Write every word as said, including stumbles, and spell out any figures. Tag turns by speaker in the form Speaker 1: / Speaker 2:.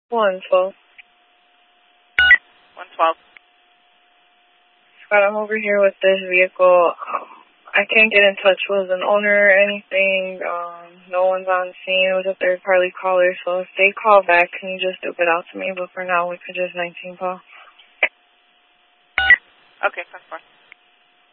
Speaker 1: one twelve.
Speaker 2: one twelve.
Speaker 1: Scott, I'm over here with this vehicle. Um, I can't get in touch with an owner or anything. Um, no one's on scene. It was a third-party caller, so if they call back, can you just duke it out to me? But for now, we could just nineteen call.
Speaker 2: Okay, ten four.